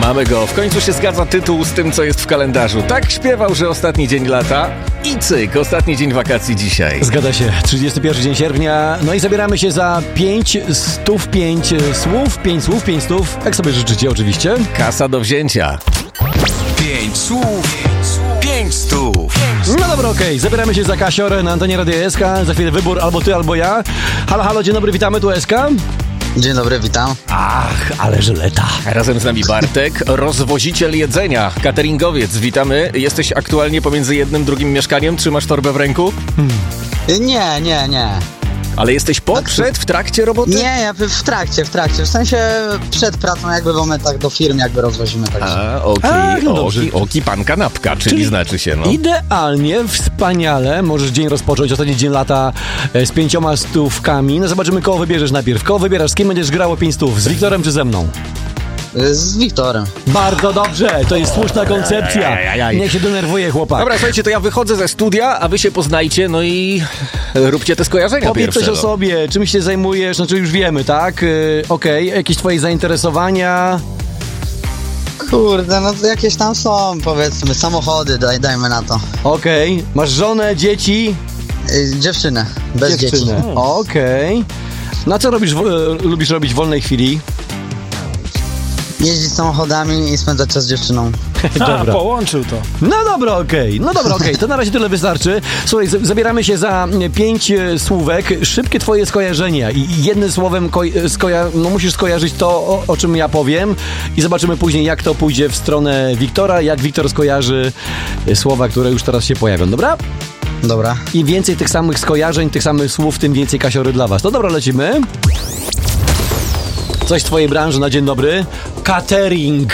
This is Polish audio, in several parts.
Mamy go. W końcu się zgadza tytuł z tym, co jest w kalendarzu. Tak śpiewał, że ostatni dzień lata i cyk, ostatni dzień wakacji dzisiaj. Zgadza się. 31 dzień sierpnia. No i zabieramy się za 5 stów, 5 słów, 5 słów, 5 stów. Jak sobie życzycie oczywiście. Kasa do wzięcia. 5 słów, 5 stów. No dobra, okej. Zabieramy się za Kasiorę na antenie Radia SK. Za chwilę wybór albo ty, albo ja. Halo, halo, dzień dobry, witamy, tu SK. Dzień dobry, witam. Ach, ale żyleta. Razem z nami Bartek, rozwoziciel jedzenia, cateringowiec. Witamy. Jesteś aktualnie pomiędzy jednym, drugim mieszkaniem? Trzymasz torbę w ręku? Nie. Ale jesteś przed, w trakcie roboty? Nie, ja w trakcie. W sensie przed pracą jakby w momentach do firmy jakby rozwozimy. Także. Oki, pan kanapka, czyli znaczy się, no. Idealnie, wspaniale. Możesz dzień rozpocząć, ostatni dzień lata z 5 stówkami. No zobaczymy, kogo wybierzesz najpierw. Kogo wybierasz? Z kim będziesz grało 5 stów? Z Wiktorem czy ze mną? Z Wiktorem. Bardzo dobrze, to jest słuszna koncepcja. Niech się denerwuje chłopak. Dobra, słuchajcie, to ja wychodzę ze studia, a wy się poznajcie, no i róbcie te skojarzenia Powiedz pierwsze. coś o sobie, czym się zajmujesz, znaczy już wiemy, tak? Okej, jakieś twoje zainteresowania? Kurde, no to jakieś tam są, powiedzmy, samochody, dajmy na to. Okej, masz żonę, dzieci? Dziewczynę, bez dzieci. Okej. No co lubisz robić w wolnej chwili? Jeździć samochodami i spędzać czas z dziewczyną. Dobra. Połączył to. No dobra, okej, to na razie tyle wystarczy. Słuchaj, zabieramy się za 5 słówek, szybkie twoje skojarzenia i jednym słowem musisz skojarzyć to, o czym ja powiem i zobaczymy później, jak to pójdzie w stronę Wiktora, jak Wiktor skojarzy słowa, które już teraz się pojawią, dobra? Dobra. Im więcej tych samych skojarzeń, tych samych słów, tym więcej kasiory dla was. No dobra, lecimy. Coś z twojej branży na dzień dobry. Catering.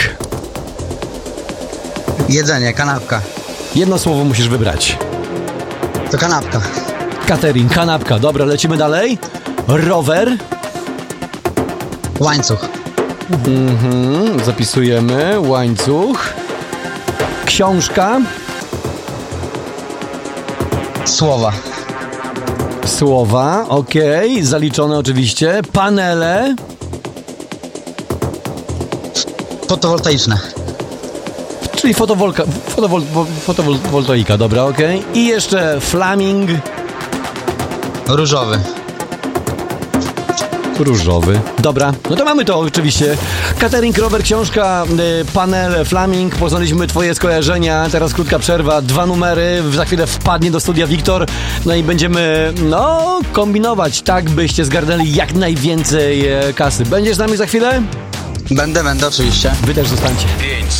Jedzenie, kanapka. Jedno słowo musisz wybrać. To kanapka. Catering, kanapka. Dobra, lecimy dalej. Rower. Łańcuch. Zapisujemy. Łańcuch. Książka. Słowa, okej. Zaliczone oczywiście. Panele. Fotowoltaiczne. Czyli fotowoltaika, dobra, okej. I jeszcze flaming. Różowy. Dobra, no to mamy to oczywiście. Catering, rower, książka, panel, flaming. Poznaliśmy twoje skojarzenia. Teraz krótka przerwa, 2 numery. Za chwilę wpadnie do studia Wiktor. No i będziemy, kombinować tak, byście zgarnęli jak najwięcej kasy. Będziesz z nami za chwilę? Będę oczywiście. Wy też zostańcie. 5